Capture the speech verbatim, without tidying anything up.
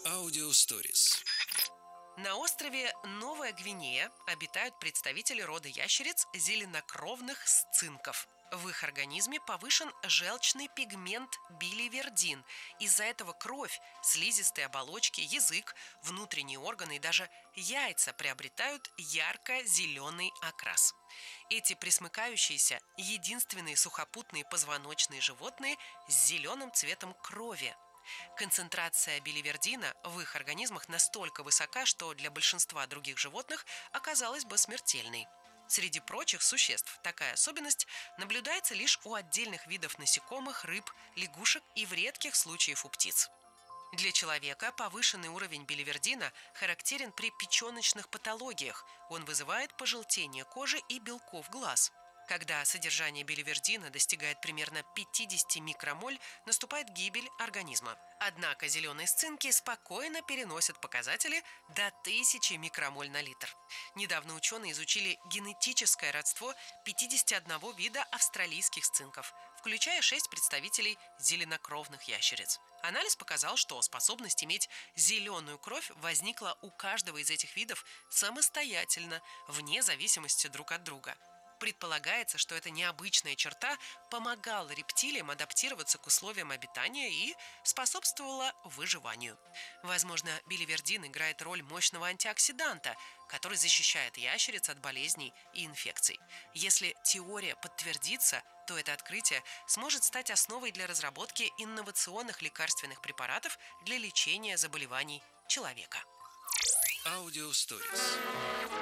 Аудиосторис. На острове Новая Гвинея обитают представители рода ящериц зеленокровных сцинков. В их организме повышен желчный пигмент биливердин. Из-за этого кровь, слизистые оболочки, язык, внутренние органы и даже яйца приобретают ярко-зеленый окрас. Эти пресмыкающиеся – единственные сухопутные позвоночные животные с зеленым цветом крови. Концентрация биливердина в их организмах настолько высока, что для большинства других животных оказалась бы смертельной. Среди прочих существ такая особенность наблюдается лишь у отдельных видов насекомых, рыб, лягушек и в редких случаях у птиц. Для человека повышенный уровень биливердина характерен при печеночных патологиях. Он вызывает пожелтение кожи и белков глаз. Когда содержание биливердина достигает примерно пятьдесят микромоль, наступает гибель организма. Однако зеленые сцинки спокойно переносят показатели до тысячи микромоль на литр. Недавно ученые изучили генетическое родство пятидесяти одного вида австралийских сцинков, включая шесть представителей зеленокровных ящериц. Анализ показал, что способность иметь зеленую кровь возникла у каждого из этих видов самостоятельно, вне зависимости друг от друга. Предполагается, что эта необычная черта помогала рептилиям адаптироваться к условиям обитания и способствовала выживанию. Возможно, биливердин играет роль мощного антиоксиданта, который защищает ящериц от болезней и инфекций. Если теория подтвердится, то это открытие сможет стать основой для разработки инновационных лекарственных препаратов для лечения заболеваний человека. Аудиосторис.